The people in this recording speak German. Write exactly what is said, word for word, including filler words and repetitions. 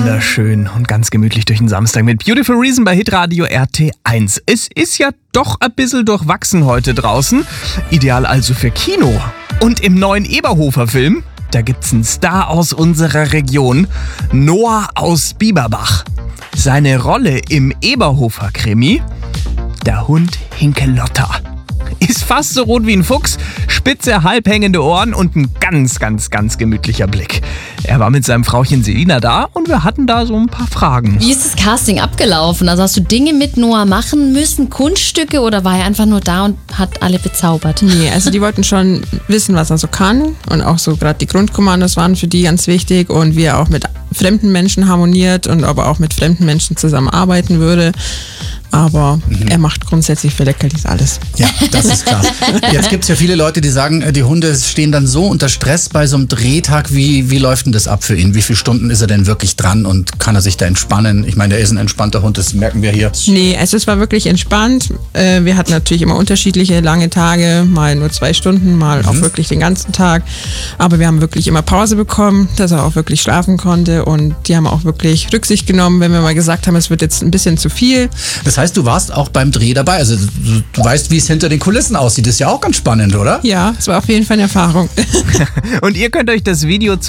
Wunderschön und ganz gemütlich durch den Samstag mit Beautiful Reason bei Hitradio R T eins. Es ist ja doch ein bisschen durchwachsen heute draußen. Ideal also für Kino. Und im neuen Eberhofer-Film, da gibt's einen Star aus unserer Region, Noah aus Bieberbach. Seine Rolle im Eberhofer-Krimi, der Hund Hinkelotta. Ist fast so rot wie ein Fuchs, spitze, halbhängende Ohren und ein ganz, ganz, ganz gemütlicher Blick. Er war mit seinem Frauchen Selina da und wir hatten da so ein paar Fragen. Wie ist das Casting abgelaufen? Also hast du Dinge mit Noah machen müssen, Kunststücke, oder war er einfach nur da und hat alle bezaubert? Nee, also die wollten schon wissen, was er so kann, und auch so gerade die Grundkommandos waren für die ganz wichtig, und wie er auch mit fremden Menschen harmoniert und aber auch mit fremden Menschen zusammenarbeiten würde. Aber mhm. er macht grundsätzlich für Leckerlis alles. Ja, das ist klar. Jetzt gibt es ja viele Leute, die sagen, die Hunde stehen dann so unter Stress bei so einem Drehtag. Wie, wie läuft denn das ab für ihn? Wie viele Stunden ist er denn wirklich dran und kann er sich da entspannen? Ich meine, er ist ein entspannter Hund, das merken wir hier. Nee, also es war wirklich entspannt. Wir hatten natürlich immer unterschiedliche lange Tage, mal nur zwei Stunden, mal mhm. auch wirklich den ganzen Tag. Aber wir haben wirklich immer Pause bekommen, dass er auch wirklich schlafen konnte, und die haben auch wirklich Rücksicht genommen, wenn wir mal gesagt haben, es wird jetzt ein bisschen zu viel. Das heißt, du warst auch beim Dreh dabei. Also du, du weißt, wie es hinter den Kulissen aussieht. Das ist ja auch ganz spannend, oder? Ja, es war auf jeden Fall eine Erfahrung. Und ihr könnt euch das Video